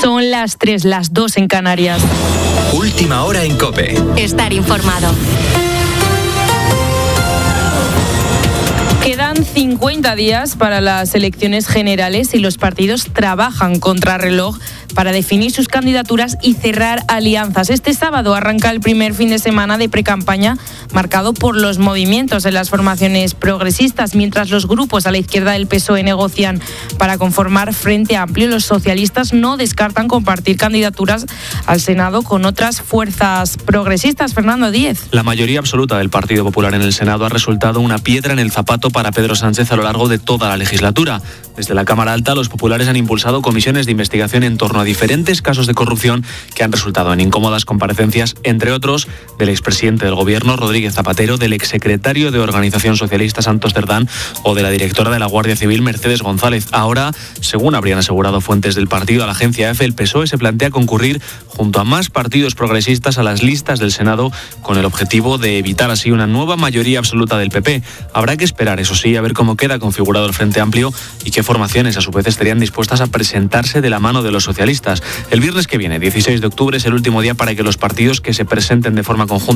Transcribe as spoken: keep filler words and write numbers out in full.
Son las tres, las dos en Canarias. Última hora en COPE. Estar informado. Quedan cincuenta días para las elecciones generales y los partidos trabajan contra reloj para definir sus candidaturas y cerrar alianzas. Este sábado arranca el primer fin de semana de precampaña marcado por los movimientos en las formaciones progresistas, mientras los grupos a la izquierda del P S O E negocian para conformar Frente Amplio. Los socialistas no descartan compartir candidaturas al Senado con otras fuerzas progresistas. Fernando Díez. La mayoría absoluta del Partido Popular en el Senado ha resultado una piedra en el zapato para Pedro Sánchez a lo largo de toda la legislatura. Desde la Cámara Alta, los populares han impulsado comisiones de investigación en torno a diferentes casos de corrupción que han resultado en incómodas comparecencias, entre otros, del expresidente del Gobierno, Rodríguez Zapatero, del exsecretario de Organización Socialista, Santos Cerdán, o de la directora de la Guardia Civil, Mercedes González. Ahora, según habrían asegurado fuentes del partido a la agencia EFE, el P S O E se plantea concurrir junto a más partidos progresistas a las listas del Senado con el objetivo de evitar así una nueva mayoría absoluta del P P. Habrá que esperar, eso sí, a ver cómo queda configurado el Frente Amplio y qué formaciones a su vez estarían dispuestas a presentarse de la mano de los socialistas. El viernes que viene, dieciséis de octubre, es el último día para que los partidos que se presenten de forma conjunta